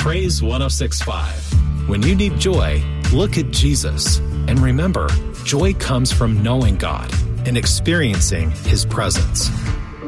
Praise 106.5. When you need joy, look at Jesus. And remember, joy comes from knowing God and experiencing His presence.